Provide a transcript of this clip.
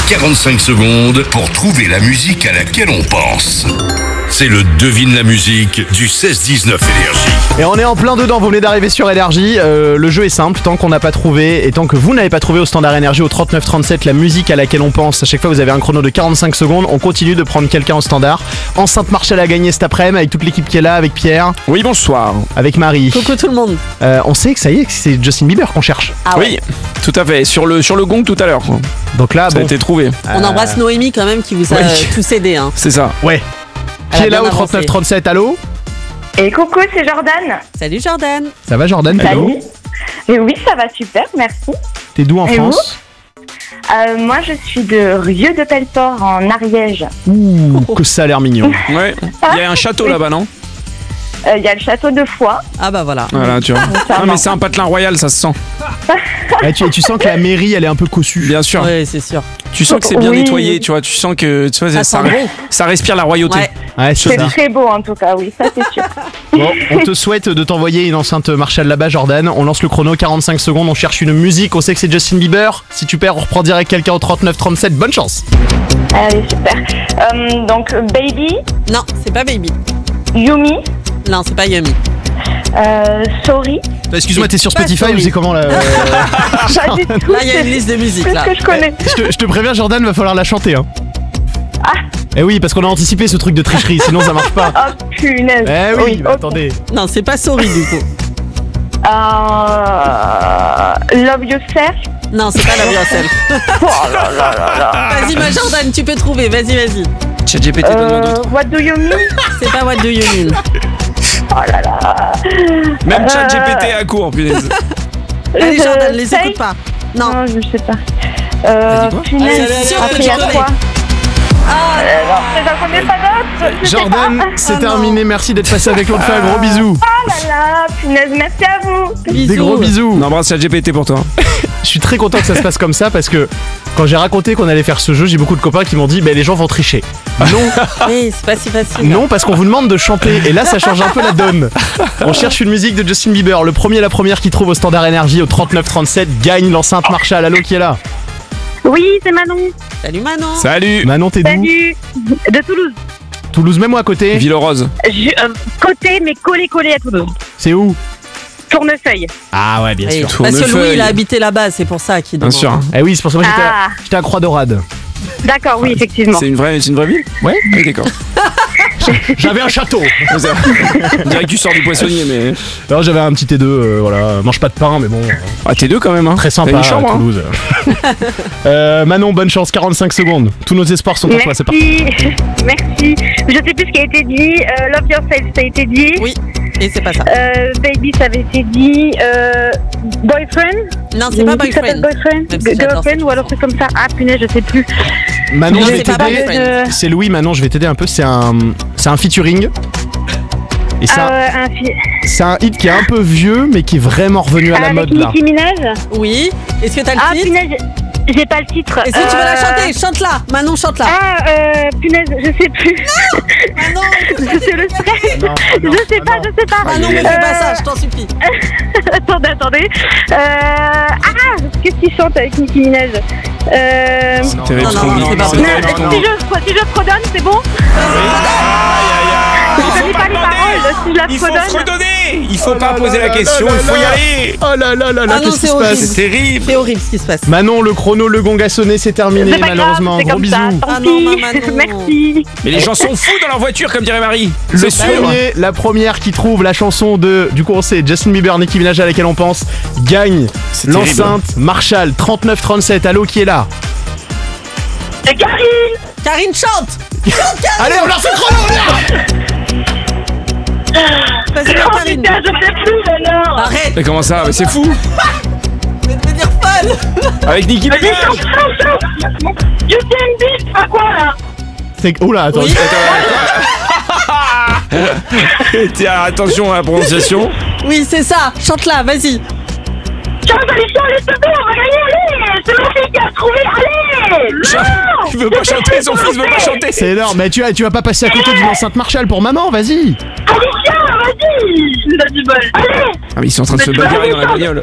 45 secondes pour trouver la musique à laquelle on pense. C'est le Devine la musique du 16-19 Énergie. Et on est en plein dedans, vous venez d'arriver sur Énergie. Le jeu est simple, tant qu'on n'a pas trouvé et tant que vous n'avez pas trouvé au standard Énergie au 3937 la musique à laquelle on pense. À chaque fois vous avez un chrono de 45 secondes, on continue de prendre quelqu'un au standard. Enceinte Marshall a gagné cet après-midi avec toute l'équipe qui est là, avec Pierre. Oui, bonsoir. Avec Marie. Coucou tout le monde. On sait que ça y est, que c'est Justin Bieber qu'on cherche. Ah ouais. Oui, tout à fait. Sur le gong tout à l'heure. Donc là, Ça a bon, été trouvé. On embrasse Noémie quand même qui vous a Oui. tous aidé. Hein. C'est ça. ouais. Elle Qui a est là bien au avancé. 3937, allô? Et coucou, c'est Jordan. Salut Jordan. Ça va Jordan? Salut. Et oui, ça va super, merci. T'es d'où en Et France? Moi, je suis de Rieux de Pelleport en Ariège. Ouh, que ça a l'air mignon. Ouais. Il y a un château là-bas, non? Il y a le château de Foix. Ah bah voilà. Voilà, tu vois. Non, mais c'est un patelin royal, ça se sent. Tu sens que la mairie elle est un peu cossue. Bien sûr. Oui, c'est sûr. Tu sens que c'est bien Oui. nettoyé, tu vois. Tu sens que Ça sent bon. ça respire la royauté. Ouais. Ouais, c'est C'est ça. très beau en tout cas, oui, ça c'est sûr. Bon, on te souhaite de t'envoyer une enceinte Marshall là-bas, Jordan. On lance le chrono, 45 secondes, on cherche une musique, on sait que c'est Justin Bieber. Si tu perds, on reprend direct quelqu'un au 3937. Bonne chance. Allez, super. Donc, Baby, Non, c'est pas Baby. Yumi, Non, c'est pas Yummy. Sorry. Excuse-moi, t'es sur Pas Spotify sorry. ou c'est comment là? Pas du tout, Là, il y a c'est une liste de musique plus là. que je connais. Je te préviens, Jordan, va falloir la chanter. Hein. Ah. Eh oui, parce qu'on a anticipé ce truc de tricherie, sinon ça marche pas. Oh punaise. Eh oui, bah, ok. attendez. Non, c'est pas Sorry du coup. Love Yourself. Non, c'est pas Love Yourself. Oh là là là là. Vas-y ma Jordan, tu peux trouver. Vas-y. ChatGPT, donne-moi d'autres. What do you mean? C'est pas What Do You Mean. Oh là là. Même ChatGPT à court, punaise. Allez Jordan, les Say? écoute pas. Non. Non, je sais pas. T'as dit quoi Punaise. Allez, sûr que Après, tu il y a connais. quoi? Ah, Non, mais j'en connais pas d'autres. Je sais Jordan, pas. c'est Ah, terminé, merci d'être passé avec l'autre fois, gros bisous. Oh là là, punaise, merci à vous. bisous. Des gros bisous. On embrasse ChatGPT pour toi. Je suis très content que ça se passe comme ça parce que quand j'ai raconté qu'on allait faire ce jeu, j'ai beaucoup de copains qui m'ont dit les gens vont tricher. Non, Oui, c'est pas si facile. non, parce qu'on vous demande de chanter et là ça change un peu la donne. On cherche une musique de Justin Bieber. Le premier, la première qui trouve au standard énergie au 3937 gagne l'enceinte Marshall. Allô, qui est là? Oui, c'est Manon. Salut Manon. Salut. Manon, t'es d'où? Salut. De Toulouse. Toulouse, même moi à côté. Ville-Rose. Côté, mais collé à Toulouse. C'est où? Tournefeuille. Ah ouais, bien Oui, sûr. parce que Louis, Tournefeuille. il a habité là-bas, c'est pour ça qu'il Bien demande. sûr. Eh oui, c'est pour ça que moi Ah. j'étais à Croix-Dorade. D'accord, oui, effectivement. C'est une vraie ville? Ouais. Oui, d'accord. J'avais un château. On dirait que tu sors du poissonnier, mais. Alors j'avais un petit T2, voilà. Mange pas de pain, mais bon. Ah, t'es deux quand même, hein. Très sympa, T'as une chambre, à hein. Toulouse. Manon, bonne chance, 45 secondes. Tous nos espoirs sont en toi, c'est parti. Merci. Je sais plus ce qui a été dit. Love Yourself, ça a été dit. Oui, et c'est pas ça. Baby, ça avait été dit. Boyfriend. Non, c'est pas Une musique qui s'appelle Boyfriend. Boyfriend. Même si j'adore Girlfriend cette ou alors c'est comme ça. Ah punaise, je sais plus. Manon, Non, je vais c'est pas t'aider. Boyfriend. C'est Louis, Manon, je vais t'aider un peu. C'est un featuring. Et c'est un hit qui est un peu vieux, mais qui est vraiment revenu à la avec mode là. Nicki Minaj. Oui. Est-ce que t'as le Ah titre? punaise, j'ai pas le titre. Est-ce que tu veux la chanter? Chante-la. Manon, chante-la. Ah punaise, je sais plus. Manon, C'est le stress. Non, Je sais pas. Manon, me fais pas ça, je t'en supplie. Attendez. Qu'est-ce qu'il chante avec Nicki Minaj? C'est terrible Non, ce qu'on non, dit. c'est pas C'est bon. terrible ce qu'on Si dit. je fredonne, c'est bon? Je connais pas les paroles. Si je la Il faut fredonne. fredonner. Il faut pas poser la question, il faut y aller. Oh là là là là, Ah non, qu'est-ce qui c'est se horrible. passe? C'est terrible. C'est horrible ce qui se passe. Manon, le chrono, le gong a sonné, c'est terminé C'est pas grave, malheureusement. c'est Gros comme bisous. ça. Tant Ah non, pis. Manon. Merci. Mais les gens sont fous dans leur voiture, comme dirait Marie. Le C'est sûr. premier, la première qui trouve la chanson de, du coup on sait, Justin Bieber, Nicki Minaj à laquelle on pense, gagne C'est terrible. l'enceinte Marshall 3937. Allô, qui est là? C'est Karine. Karine, chante. Allez, on lance le chrono là. Vas-y, Oh Karine. putain, je sais plus alors. Arrête. Mais comment ça? Mais c'est fou. Je vais devenir folle. Avec Nicki Vas-y, Minaj. chante. Justin Bieber, à quoi là? C'est... Oula, attends. Oui. Tiens, attention à la prononciation. Oui, c'est ça. Chante-la, vas-y. Chante, allez, c'est bon, on va gagner, allez. C'est ma fille qui a trouvé, allez. Non. Il veut pas chanter, son fils veut pas chanter. C'est énorme, mais tu vas pas passer à côté d'une enceinte Marshall pour maman, vas-y. Allez, tiens, vas-y. Il a du bol. Allez. Ah mais ils sont en train de se bagarrer dans la bagnole.